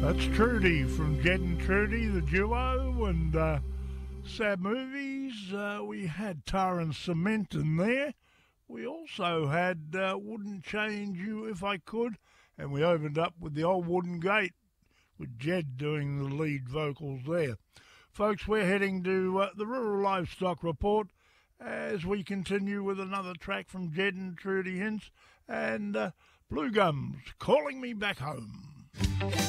That's Trudy from Jed and Trudy, the duo, and sad movies. We had Tar and Cement in there. We also had Wouldn't Change You If I Could, and we opened up with the Old Wooden Gate with Jed doing the lead vocals there. Folks, we're heading to the Rural Livestock Report as we continue with another track from Jed and Trudy Hints and Blue Gums, Calling Me Back Home.